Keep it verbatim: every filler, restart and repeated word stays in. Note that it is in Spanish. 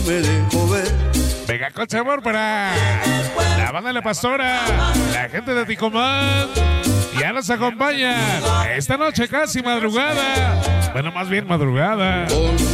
me dejó ver. Venga, con sabor para la banda de La Pastora, la gente de Ticomán. Ya nos acompaña esta noche casi madrugada. Bueno, más bien madrugada.